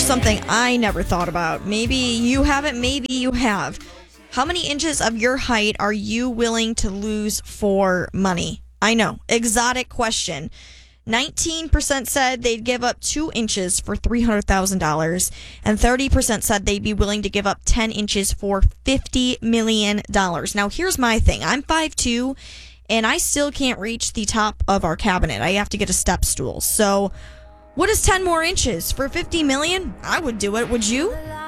something I never thought about. Maybe you haven't, maybe you have. How many inches of your height are you willing to lose for money? I know, exotic question. 19% said they'd give up 2 inches for $300,000, and 30% said they'd be willing to give up 10 inches for $50 million. Now, here's my thing. I'm 5'2", and I still can't reach the top of our cabinet. I have to get a step stool. So, what is 10 more inches for $50 million? I would do it. Would you?